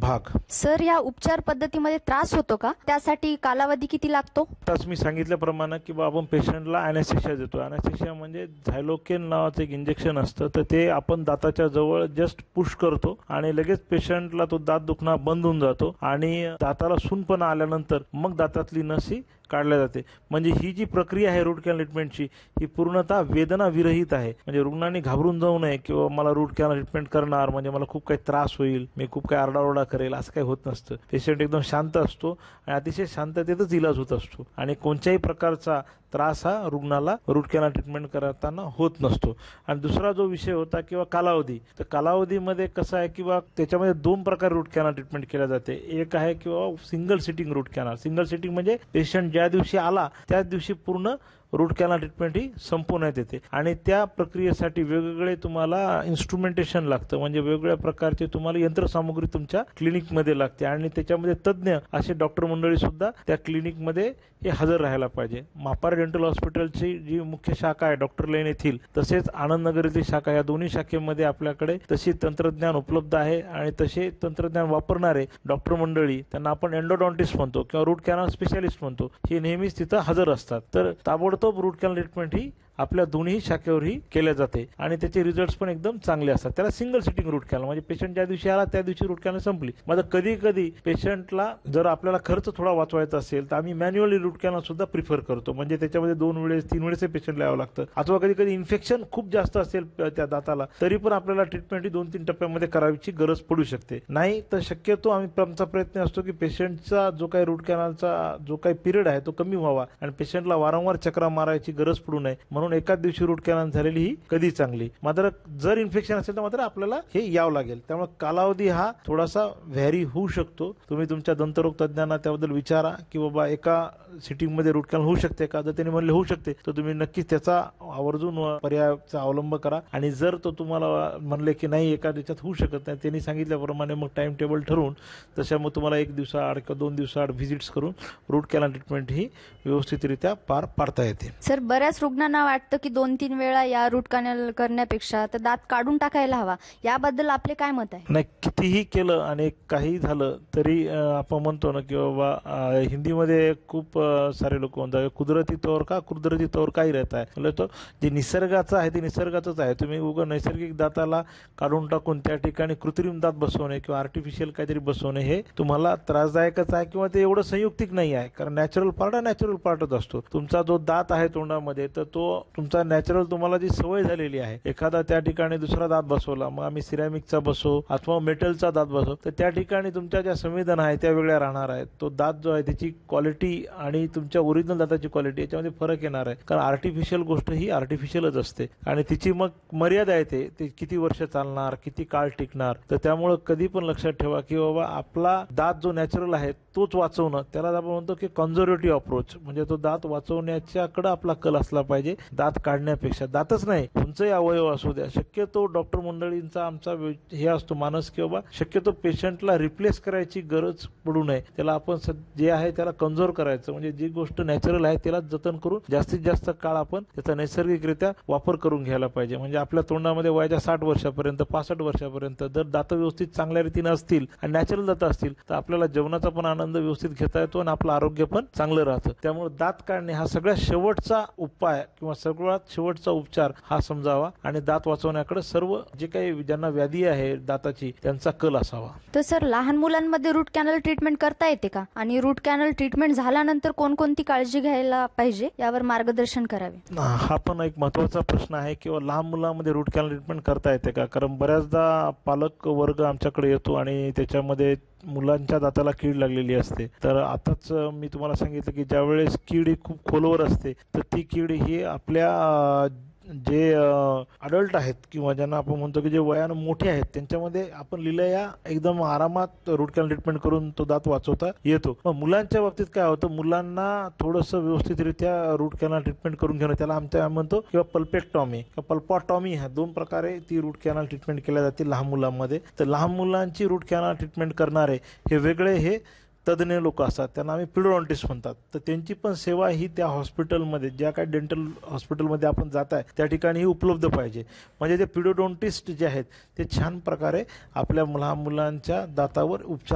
भाग. सर, या उपचार पद्धतीमध्ये त्रास होतो का? त्यासाठी कालावधी किती लागतो? आताच मी सांगितल्याप्रमाणे की आपण पेशंटला अॅनेस्थेशिया देतो. अॅनेस्थेशिया म्हणजे झायलोकेन नावाचं एक इंजेक्शन असतं, तर ते आपण दाताच्या जवळ जस्ट पुश करतो आणि लगेच पेशंटला तो दात दुखणं बंद होऊन जातो आणि दाताला सूनपणा आल्यानंतर मग दातातली नस ही काढल्या जाते. म्हणजे ही जी प्रक्रिया आहे रूट कॅनल ट्रीटमेंटची, ही पूर्णतः वेदना विरहित आहे. म्हणजे रुग्णांनी घाबरून जाऊ नये किंवा मला रूट कॅनल ट्रीटमेंट करणार म्हणजे मला खूप काही त्रास होईल, मी खूप काही आरडाओरडा करेल, असं काही होत नसतं. पेशंट एकदम शांत असतो आणि अतिशय शांततेतच इलाज होत असतो आणि कोणत्याही प्रकारचा त्रास हा रुग्णाला रूट कॅनल ट्रीटमेंट करताना होत नसतो. आणि दुसरा जो विषय होता किंवा कालावधी, तर कालावधीमध्ये कसं आहे किंवा त्याच्यामध्ये दोन प्रकारे रूट कॅनल ट्रीटमेंट केल्या जाते. एक आहे किंवा single sitting route canal. Single sitting म्हणजे पेशंट ज्या दिवशी आला त्याच दिवशी पूर्ण रूट कॅनल ट्रीटमेंट ही संपवण्यात येते आणि त्या प्रक्रियेसाठी वेगवेगळे तुम्हाला इन्स्ट्रुमेंटेशन लागतं. म्हणजे वेगवेगळ्या प्रकारचे तुम्हाला यंत्रसामुग्री तुमच्या क्लिनिकमध्ये लागते आणि त्याच्यामध्ये तज्ज्ञ असे डॉक्टर मंडळी सुद्धा त्या क्लिनिकमध्ये हे हजर राहायला पाहिजे. मापार डेंटल हॉस्पिटलची जी मुख्य शाखा आहे डॉक्टर लेन येथील, तसेच आनंदनगर येथील शाखा, या दोन्ही शाखेमध्ये आपल्याकडे तशी तंत्रज्ञान उपलब्ध आहे आणि तसे तंत्रज्ञान वापरणारे डॉक्टर मंडळी, त्यांना आपण एंडोडॉन्टिस्ट म्हणतो किंवा रूट कॅनल स्पेशालिस्ट म्हणतो, हे नेहमीच तिथं हजर असतात. तर ताबडतोब रूट कॅनल ट्रीटमेंट ही आपल्या दोन्ही शाखेवरही केल्या जाते आणि त्याचे रिझल्ट्स पण एकदम चांगले असतात. त्याला सिंगल सिटिंग रूट कॅनल म्हणजे पेशंट ज्या दिवशी आला त्या दिवशी रूट कॅनल संपली. मग कधी कधी पेशंटला जर आपल्याला खर्च थोडा वाचवायचा असेल तर आम्ही मॅन्युअली रूट कॅनल सुद्धा प्रिफर करतो. म्हणजे त्याच्यामध्ये 2 वेळेस 3 वेळेस पेशंटला यावं लागतं. अथवा कधी कधी इन्फेक्शन खूप जास्त असेल त्या दाताला, तरी पण आपल्याला ट्रीटमेंट ही 2-3 टप्प्यामध्ये करायची गरज पडू शकते. नाही तर शक्यतो आमचा प्रयत्न असतो की पेशंटचा जो काही रूट कॅनलचा जो काही पिरियड आहे तो कमी व्हावा आणि पेशंटला वारंवार चक्रा मारायची गरज पडू नये, म्हणून एकाच दिवशी रूट कॅनल झालेली ही कधी चांगली. मात्र जर इन्फेक्शन असेल तर मात्र आपल्याला हे यावं लागेल. त्यामुळे कालावधी हा थोडासा व्हॅरी होऊ शकतो. तुम्ही तुमच्या दंतरोग तज्ञांना त्याबद्दल विचारा की बाबा एका सिटिंगमध्ये रूट कॅनल होऊ शकते का? जर त्यांनी म्हणले होऊ शकते तर तुम्ही नक्कीच त्याचा आवर्जून पर्यायाचा अवलंब करा. आणि जर तो तुम्हाला म्हणले की नाही एका दिवसात होऊ शकत नाही, त्यांनी सांगितल्याप्रमाणे मग टाइम टेबल ठरवून तशा मग तुम्हाला 1 दिवसाआड किंवा 2 दिवसाआड व्हिजिट्स करून रूट कॅनल ट्रीटमेंट ही व्यवस्थितरित्या पार पाडता येते. सर, बऱ्याच रुग्णांना वाटतं की 2-3 वेळा या रूट कॅनल करण्यापेक्षा तर दात काढून टाकायला हवा. याबद्दल आपले काय मत आहे? नाही, कितीही केलं आणि काही झालं तरी आपण म्हणतो ना की बाबा हिंदीमध्ये खूप सारे लोक म्हणतात कुदरती तौर का कुदरती तौर काही रहता है. म्हणजे तो जे निसर्गाचं आहे ते निसर्गाचंच आहे. तुम्ही उगं नैसर्गिक दाताला काढून टाकून त्या ठिकाणी कृत्रिम दात बसवणे किंवा आर्टिफिशियल काहीतरी बसवणे हे तुम्हाला त्रासदायकच आहे किंवा ते एवढं संयुक्तिक नाही आहे. कारण नॅचरल पार्ट हा नॅचरल पार्टच असतो. तुमचा जो दात आहे तोंडामध्ये तर तो तुमचा नॅचरल तुम्हाला जी सवय झालेली आहे, एखादा त्या ठिकाणी दुसरा दात बसवला, मग आम्ही सिरॅमिकचा बसवू अथवा मेटलचा दात बसवू, तर त्या ठिकाणी तुमच्या ज्या संवेदना आहेत त्या वेगळ्या राहणार आहेत. तो दात जो आहे त्याची क्वालिटी आणि तुमच्या ओरिजिनल दाताची क्वालिटी याच्यामध्ये फरक येणार आहे. कारण आर्टिफिशियल गोष्ट ही आर्टिफिशियलच असते आणि तिची मग मर्यादा येते. ते किती वर्ष चालणार, किती काळ टिकणार. तर त्यामुळे कधी पण लक्षात ठेवा की बाबा आपला दात जो नॅचरल आहे तोच वाचवणं, त्याला आपण म्हणतो की कन्झर्वेटिव्ह अप्रोच, म्हणजे तो दात वाचवण्याच्याकडे आपला कल असला पाहिजे दात काढण्यापेक्षा. दातच नाही, कोणताही अवयव असू द्या, शक्यतो डॉक्टर मंडळींचा आमचा हे असतो मानस की बाबा शक्यतो पेशंटला रिप्लेस करायची गरज पडू नये. त्याला आपण जे आहे त्याला कन्झर्व करायचं, म्हणजे जी गोष्ट नॅचरल आहे त्याला जतन करून जास्तीत जास्त काळ आपण त्याचा नैसर्गिकरित्या वापर करून घ्यायला पाहिजे. म्हणजे आपल्या तोंडामध्ये वयाच्या 60 वर्षापर्यंत 65 वर्षापर्यंत जर दात व्यवस्थित चांगल्या रीतीने असतील आणि नॅचरल दात असतील तर आपल्याला जेवणाचा पण आनंद व्यवस्थित घेता येतो आणि आपलं आरोग्य पण चांगलं राहतं. त्यामुळे दात काढणे हा सगळ्यात शेवटचा उपाय किंवा सगळ्यात शेवटचा उपचार हा समजावा आणि दात वाचवण्याकडे सर्व जे काही ज्यांना व्याधी आहे दाताची त्यांचा कल असावा. तर सर, लहान मुलांमध्ये रूट कॅनल ट्रीटमेंट करता येते का? आणि रूट कॅनल ट्रीटमेंट झाल्यानंतर कोणकोणती काळजी घ्यायला पाहिजे यावर मार्गदर्शन करावे. हा पण एक महत्वाचा प्रश्न आहे किंवा लहान मुलांमध्ये रूट कॅनल ट्रीटमेंट करता येते का? कारण बऱ्याचदा पालक वर्ग आमच्याकडे येतो आणि त्याच्यामध्ये मुलांच्या दाताला कीड लागलेली असते. तर आताच मी तुम्हाला सांगितलं की ज्यावेळेस कीड ही खूप खोलवर असते तर ती कीड ही आपल्या जे अडल्ट आहेत किंवा ज्यांना आपण म्हणतो की जे वयानं मोठे आहेत त्यांच्यामध्ये आपण लिहिल्या एकदम आरामात रूट कॅनल ट्रीटमेंट करून तो दात वाचवता येतो. मग मुलांच्या बाबतीत काय होतं, मुलांना थोडंसं व्यवस्थितरित्या रूट कॅनल ट्रीटमेंट करून घेणं, त्याला आमच्या म्हणतो किंवा पल्पेक्टॉमी किंवा पल्पॉटॉमी, ह्या 2 प्रकारे ती रूट कॅनल ट्रीटमेंट केल्या जाते लहान मुलांमध्ये. तर लहान मुलांची रूट कॅनल ट्रीटमेंट करणारे हे वेगळे हे तज्ज्ञ लोक असतात, त्यांना आम्ही पिडोडॉन्टिस्ट म्हणतात. तर त्यांची पण सेवा ही त्या हॉस्पिटलमध्ये ज्या काही डेंटल हॉस्पिटलमध्ये आपण जात आहे त्या ठिकाणी ही उपलब्ध पाहिजे. म्हणजे ते पिडोडॉन्टिस्ट जे आहेत ते छान प्रकारे आपल्या लहान मुलांच्या दातावर उपचार